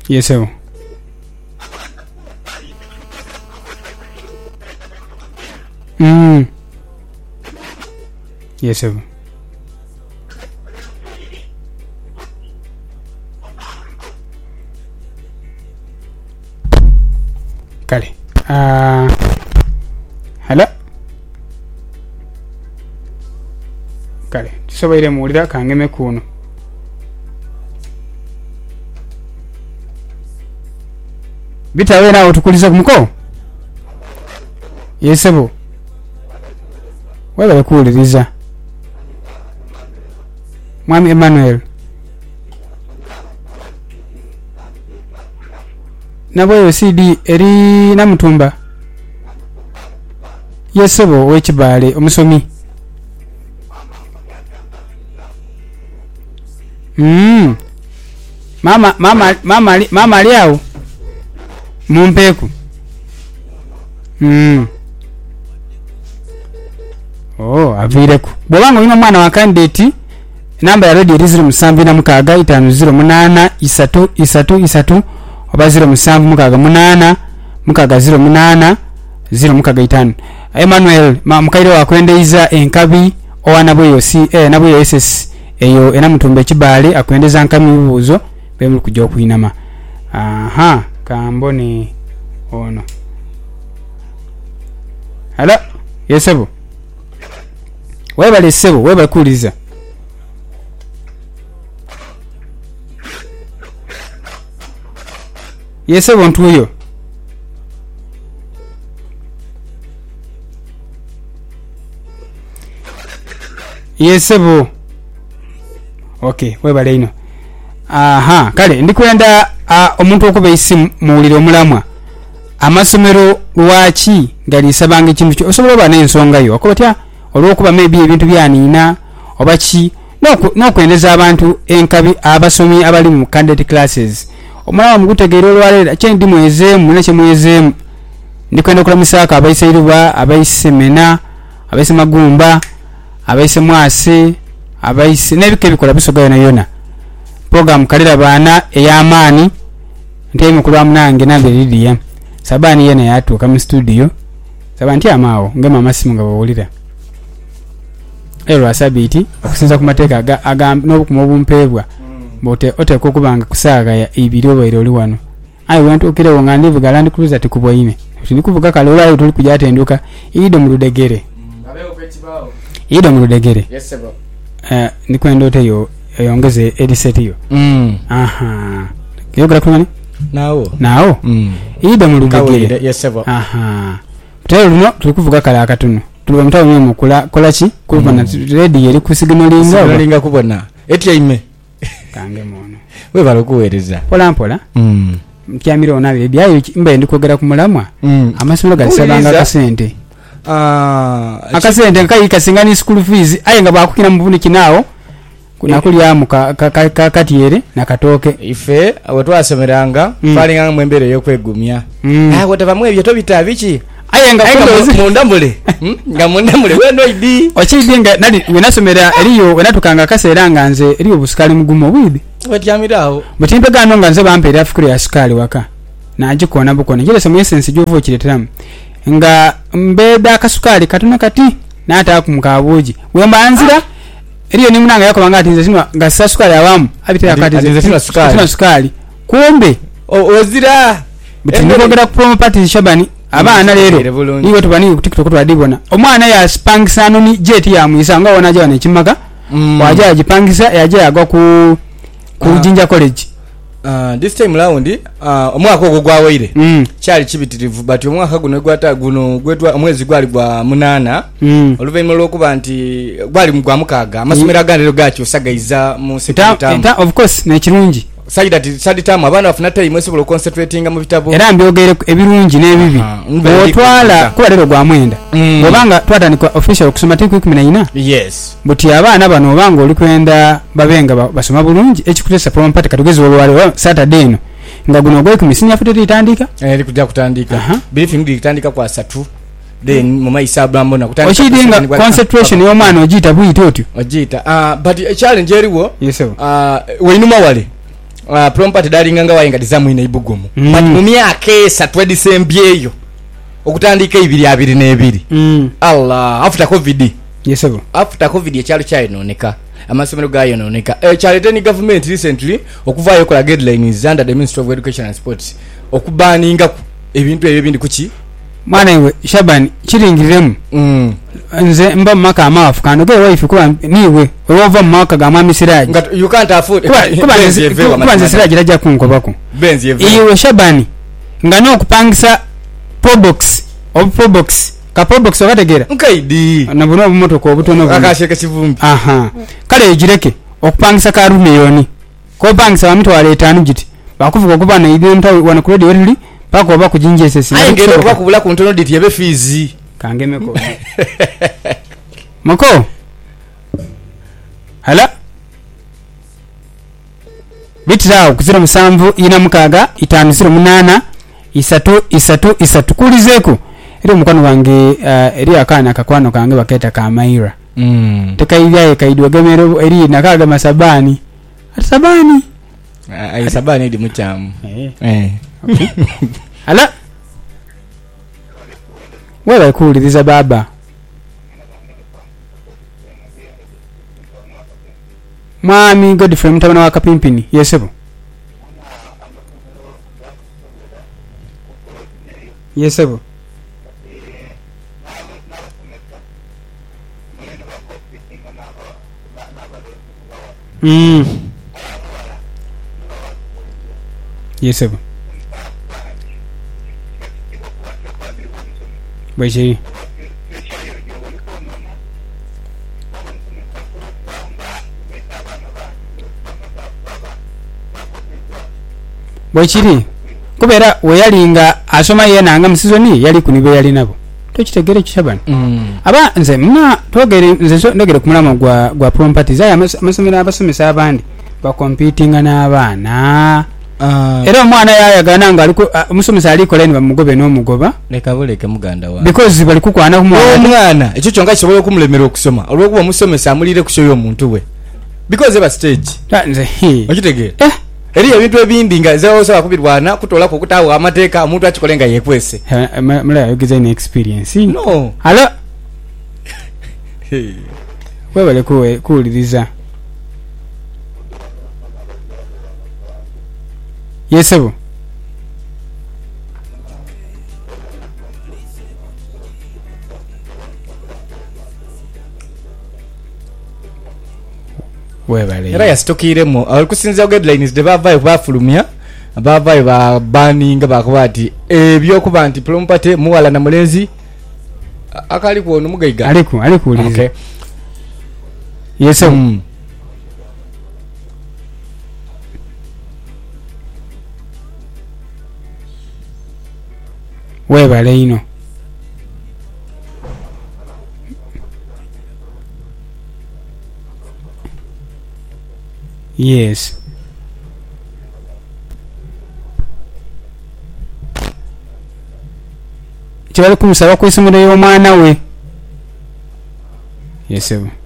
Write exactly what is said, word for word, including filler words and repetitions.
Yes sir. Mm. Yes sir. Kale. Ah. Uh, hello. Kale. Tusoboire muwulira kangeme kuno. Bitawe nawo tukuliza kumuko? Yesebo. Wewe kuuliriza. Mwami Emmanuel. Nabo C D eri namutumba. Yesebo wechibale omusomi. Mm. Mama mama mama mama aliao. Mumpeku. Mm. Oh, avireku. Bwango ino mwana wa candidate namba ya radio zero musambi na mukaga itano zero munana isatu isatu isatu oba zero musambi mukaga munana mukaga zero munana zero mukaga itano. Emmanuel ma mukaire wa kwendeiza enkabi owana boyo C A na boyo S S eyo ena mutumbe kibale akwendeza nkami bubuzo bemuli kujja okuinama. Aha, kambone ono. Hala, yesebo. Webale sebo, webale kuliza. Yesebo ntuyo. Yesebo. Okay, webale ino. Aha, kale ndikwenda uh, omuntu okuba isimu muuliro mulamwa. Amasomero lwaki gali sabange kintu kyo osobola bana ensonga yo akotya olwokuba maybe ebintu byanina obachi no no kwendeza abantu enkabi abasomi abali mu candidate classes omwana mugutegeera olwalera kyendi mweze mune kyemweze ndikwenda kulamisa aka abaisairuba abaisemena abaise magumba abaise mwase abaise nebike bikola bisogayo na yona program kalira bana eyamani nteye mukulu amnange nambe Lydia sabani yene yatu kama studio sabanti amao ngema masimu ngabawulira ero asabiti okusinza ku mateeka aga, aga no kumobumpeebwa bote ote kokubanga kusaga ya ibiroba iro liwano I went okire wonga ndivu galandi cruiser tikubwaine tinikuvuga kalola tuli kujatenduka ido muludegere ngabe okechibao ido muludegere yes sir eh nikwenda oteyo yongeze ediset yo mm aha yogra kumani nao nao mm ido muludegere yes sir aha tero no tulikuvuga kala akatuno tuliba mtawo nyo mukula kolachi kuba na ready yeri kusignalinga signalinga kubona eti yaime kange mono we balokuwereza pola mpola mm mkyamiro nawe byayo mbe ndikogera kumulamwa mm amasomero galisabanga kasente ah akasente kai kasingani school fees ayenga bakukina mubuni kinao kuna kulya muka katiere na katoke ife awatwa asomeranga mm. falinga mwembere yo kwegumya mm. ah wotava mwe byo tobita bichi ayenga kulo mundambule nga mundambule wendo idi ochidinga nadi wenasomera eriyo wenatukanga kaseranga nze eriyo busikali mugumo bwidi watyamirawo mutimpe gano nga nze bampere afikure ya sukali waka naje kuona bukone kile somo essence jovo kireteramu nga mbeda kasukali katuna kati na hata kumkabuji wemba anzira eriyo ni munanga yako bangati nze sinwa nga sukali awamu abitera kati nze sinwa sukali sinwa sukali kumbe ozira bitindogera ku promo party Shabani abana lero niwe tubani ku TikTok twadibona omwana ya spangisa noni jet ya muisanga wona jana chimaga mm. waje ajipangisa yaje agwa ku ku uh, Jinja College uh this time round uh omwaka ogwo gwaweire mm. cyali kibitirivu but omwaka guno gwata guno gwetwa omwezi gwali gwa munana mm. oluvanyuma lwokuba nti gwali mugwa mukaga amasomero agandero gacho sagaiza mu second of course na kirungi Saida ti saditamu abana bafuna time esobola concentrating mu bitabo era mbyogere ebirungi n'ebibi otwala kuba lero gwa mwenda mm. obanga twatandika official kusoma tiku kumi na nne yes buti abana bano obanga oli kwenda babenga basoma bulungi ekikutesa promo party katugezi olwale Saturday no nga guno gwe kumisinya yafuta itandika eh kujja kutandika uh-huh. briefing ditandika kwa satu then mama isabla mbona kutandika ochidinga concentration yo mwana ojita buyitotyo ojita ah uh, but a challenge eriwo yes sir ah uh, weinuma wale uh, prompati dalinga nga wayenga dizamu ina ibugumu mm. but mu myaka esatu edisembyeyo okutandika ibiri abiri n'ebiri mm. Allah after covid yesebo after covid ekyalo kyayononeka amasomero gayononeka ekyaleteni government recently okuvaayo kola guidelines under the Ministry of Education and Sports okubaninga ebintu ebyo bindi kuki mwana iwe Shaban kiringiremu mm. nze mba maka amafu kando ge wife kuba niwe owova maka ga mwami Siraji you can't afford kuba nze kuba nze Siraji rajja kunkobako benzi ever iwe Shabani ngano okupangisa probox of probox ka probox okategera nkaidi nabuno obumotoka obutono bwo akasheka kivumbi aha kale ejireke okupangisa ka rumeyoni ko pangisa wa mitwalo etaano giti bakuvuga kuba na idi mtawe wana kuredi werili pako oba kujinje sesi ayengera kuba kubula ku ntono diti yabe fees kangemeko mako hala bitirawo kuzira musanvu ina mukaga itano ziro munana isatu isatu isatu kulizeko ero mukano wange uh, eri akana akakwano kange baketa ka Maira mm tekaivyaye kaidwa gemero eri nakaga masabani atasabani ai sabani ndi muchamu eh eh okay. Ala wewe kuuliriza baba mwami Godfrey mtabana wa Kapimpini yesebo yesebo mm yesebo Bajiri Bajiri kubera weyalinga asoma yena anga msizoni yali kunibe yali nabo tokitegere kishabana mm aba nze mna togere nze so ndogere kumulama gwa gwa properties aya amasomero abasomesa abandi ba competing n'abaana uh, era omwana yayagana nga aliko omusomesa aliko leni bamugobe n'omugoba leka buleke muganda wa because bali kukwana ku mwana omwana ekyo kyonga kisobola okumulemera okusoma olwokuba omusomesa amulire kushoyo omuntu we because eba stage nze okitegere eh eri ebintu ebindi nga zeosobola kubirwana kutolako okutaawo amateeka omuntu akikole nga yekwese mula yogeza ine experience no alo webale kuwe kuuliriza yesebo webale era yasitokiremo alikusinza guidelines de bavayo bafulumya bavayo ba banning bakuba ati ebyo kuba anti prompate muwala na mulenzi akali kuona mugaiga aliku alikuuliza okay yesebo mm. webale ino yes kibali kumusaba kwesomero y'omwana we yesebo